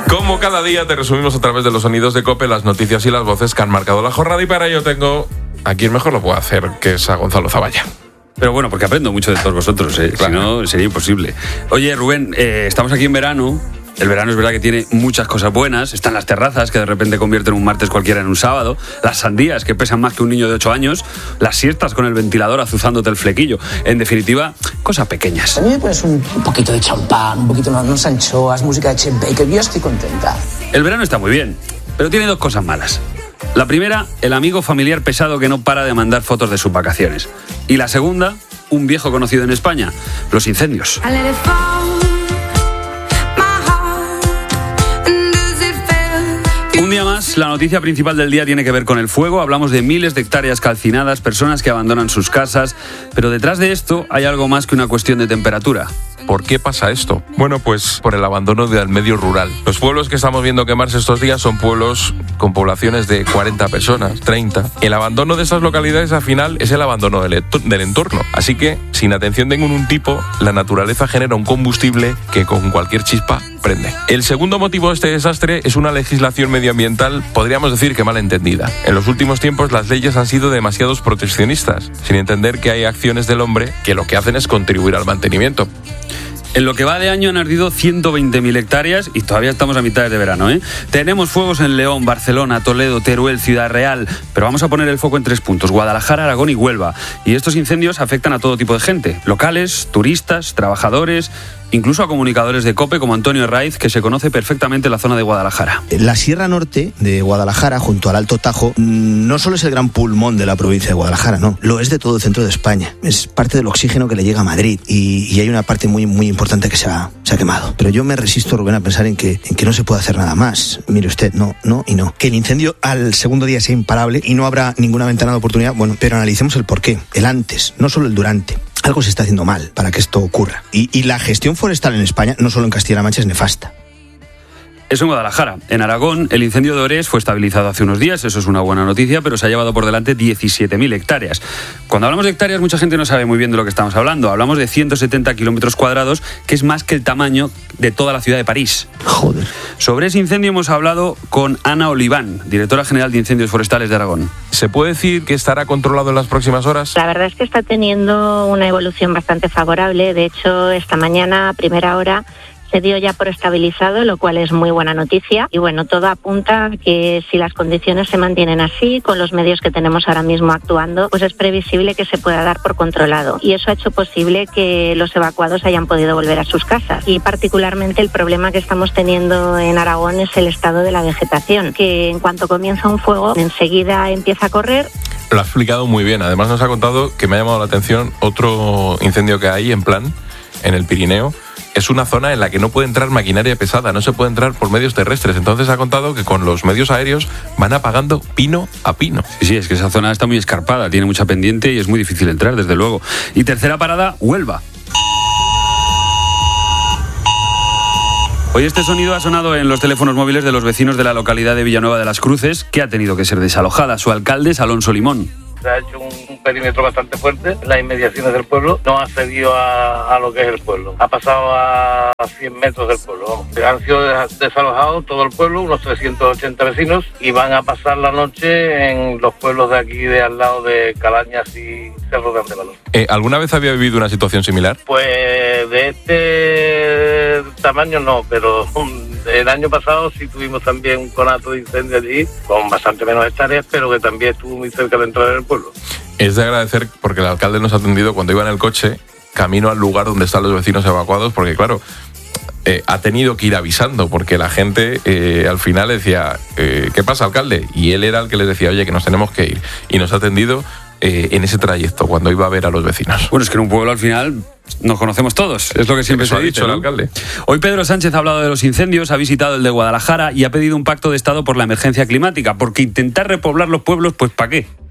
Como cada día te resumimos a través de los sonidos de COPE las noticias y las voces que han marcado la jornada, y para ello tengo a quien mejor lo puede hacer, que es a Gonzalo Zavalla. Pero bueno, porque aprendo mucho de todos vosotros, ¿eh? Claro. Si no, sería imposible. Oye, Rubén, estamos aquí en verano. El verano es verdad que tiene muchas cosas buenas. Están las terrazas, que de repente convierten un martes cualquiera en un sábado. Las sandías, que pesan más que un niño de 8 años. Las siestas con el ventilador azuzándote el flequillo. En definitiva, cosas pequeñas. A mí me pones un poquito de champán, un poquito de unas anchoas, música de Chet Baker. Yo estoy contenta. El verano está muy bien, pero tiene 2 cosas malas. La primera, el amigo familiar pesado que no para de mandar fotos de sus vacaciones. Y la segunda, un viejo conocido en España, los incendios. Un día más, la noticia principal del día tiene que ver con el fuego. Hablamos de miles de hectáreas calcinadas, personas que abandonan sus casas. Pero detrás de esto hay algo más que una cuestión de temperatura. ¿Por qué pasa esto? Bueno, pues por el abandono del medio rural. Los pueblos que estamos viendo quemarse estos días son pueblos con poblaciones de 40 personas, 30. El abandono de estas localidades al final es el abandono del entorno. Así que, sin atención de ningún tipo, la naturaleza genera un combustible que con cualquier chispa prende. El segundo motivo de este desastre es una legislación medioambiental, podríamos decir que mal entendida. En los últimos tiempos las leyes han sido demasiado proteccionistas, sin entender que hay acciones del hombre que lo que hacen es contribuir al mantenimiento. En lo que va de año han ardido 120.000 hectáreas y todavía estamos a mitad de verano, ¿eh? Tenemos fuegos en León, Barcelona, Toledo, Teruel, Ciudad Real, pero vamos a poner el foco en 3 puntos: Guadalajara, Aragón y Huelva. Y estos incendios afectan a todo tipo de gente: locales, turistas, trabajadores, incluso a comunicadores de COPE como Antonio Herraiz, que se conoce perfectamente la zona de Guadalajara. La Sierra Norte de Guadalajara, junto al Alto Tajo, no solo es el gran pulmón de la provincia de Guadalajara, no, lo es de todo el centro de España. Es parte del oxígeno que le llega a Madrid y hay una parte muy importante que se ha quemado. Pero yo me resisto, Rubén, a pensar en que no se puede hacer nada más. Mire usted, no y no. Que el incendio al segundo día sea imparable y no habrá ninguna ventana de oportunidad, bueno, pero analicemos el porqué, el antes, no solo el durante. Algo se está haciendo mal para que esto ocurra. Y la gestión forestal en España, no solo en Castilla-La Mancha, es nefasta. Eso en Guadalajara. En Aragón, el incendio de Orés fue estabilizado hace unos días, eso es una buena noticia, pero se ha llevado por delante 17.000 hectáreas. Cuando hablamos de hectáreas, mucha gente no sabe muy bien de lo que estamos hablando. Hablamos de 170 kilómetros cuadrados, que es más que el tamaño de toda la ciudad de París. Joder. Sobre ese incendio hemos hablado con Ana Oliván, directora general de Incendios Forestales de Aragón. ¿Se puede decir que estará controlado en las próximas horas? La verdad es que está teniendo una evolución bastante favorable. De hecho, esta mañana, a primera hora, se dio ya por estabilizado, lo cual es muy buena noticia. Y bueno, todo apunta a que si las condiciones se mantienen así, con los medios que tenemos ahora mismo actuando, pues es previsible que se pueda dar por controlado. Y eso ha hecho posible que los evacuados hayan podido volver a sus casas. Y particularmente el problema que estamos teniendo en Aragón es el estado de la vegetación, que en cuanto comienza un fuego, enseguida empieza a correr. Lo ha explicado muy bien. Además nos ha contado, que me ha llamado la atención, otro incendio que hay en Plan, en el Pirineo. Es una zona en la que no puede entrar maquinaria pesada, no se puede entrar por medios terrestres. Entonces ha contado que con los medios aéreos van apagando pino a pino. Sí, es que esa zona está muy escarpada, tiene mucha pendiente y es muy difícil entrar, desde luego. Y tercera parada, Huelva. Hoy este sonido ha sonado en los teléfonos móviles de los vecinos de la localidad de Villanueva de las Cruces, que ha tenido que ser desalojada. Su alcalde es Alonso Limón. Se ha hecho un perímetro bastante fuerte. Las inmediaciones del pueblo no ha cedido a lo que es el pueblo. Ha pasado a 100 metros del pueblo. Han sido desalojados todo el pueblo, unos 380 vecinos, y van a pasar la noche en los pueblos de aquí, de al lado de Calañas y Cerro de Andevalor. ¿Alguna vez había vivido una situación similar? Pues de este tamaño no, pero el año pasado sí tuvimos también un conato de incendio allí, con bastante menos hectáreas, pero que también estuvo muy cerca de entrar en el pueblo. Es de agradecer porque el alcalde nos ha atendido cuando iba en el coche, camino al lugar donde están los vecinos evacuados, porque claro, ha tenido que ir avisando, porque la gente al final decía, ¿qué pasa, alcalde? Y él era el que les decía, oye, que nos tenemos que ir. Y nos ha atendido en ese trayecto, cuando iba a ver a los vecinos. Bueno, es que en un pueblo al final nos conocemos todos, es lo que siempre se ha dicho, el ¿no? alcalde. Hoy Pedro Sánchez ha hablado de los incendios, ha visitado el de Guadalajara y ha pedido un pacto de Estado por la emergencia climática, porque intentar repoblar los pueblos, pues ¿para qué?